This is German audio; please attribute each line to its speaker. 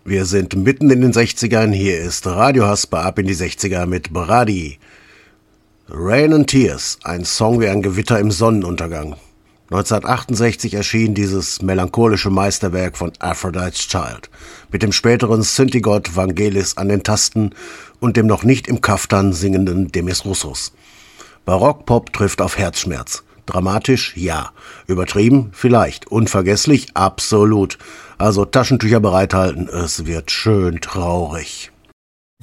Speaker 1: Wir sind mitten in den 60ern. Hier ist Radio Hasper ab in die 60er mit Brady. Rain and Tears, ein Song wie ein Gewitter im Sonnenuntergang. 1968 erschien dieses melancholische Meisterwerk von Aphrodite's Child mit dem späteren Synthy-Gott Vangelis an den Tasten und dem noch nicht im Kaftan singenden Demis Roussos. Barockpop trifft auf Herzschmerz. Dramatisch? Ja. Übertrieben? Vielleicht. Unvergesslich? Absolut. Also Taschentücher bereithalten, es wird schön traurig.